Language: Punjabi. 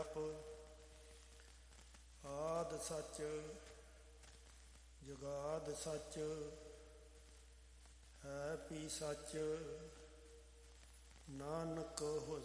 ਜਪ। ਆਦਿ ਸੱਚ ਜੁਗਾਦਿ ਸੱਚ, ਹੈ ਵੀ ਸੱਚ, ਨਾਨਕ ਹੋਸੀ